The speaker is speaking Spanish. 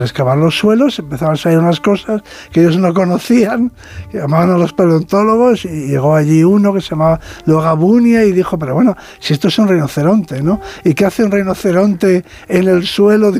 excavar los suelos empezaron a salir unas cosas que ellos no conocían, que llamaban a los paleontólogos, y llegó allí uno que se llamaba Logabunia y dijo, pero bueno, si esto es un rinoceronte, ¿no? ¿Y qué hace un rinoceronte en el suelo?